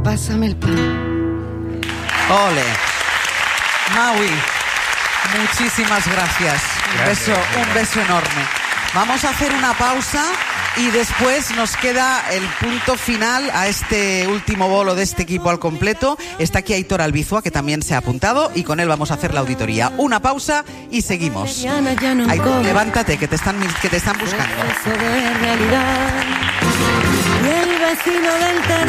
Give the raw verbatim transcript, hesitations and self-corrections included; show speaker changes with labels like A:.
A: pásame el pan.
B: Ole. Maui, muchísimas gracias. Un beso, un beso enorme. Vamos a hacer una pausa y después nos queda el punto final a este último bolo de este equipo al completo. Está aquí Aitor Albizua, que también se ha apuntado, y con él vamos a hacer la auditoría. Una pausa y seguimos. Aitor, levántate, que te están, que te están buscando.
A: Y el vecino del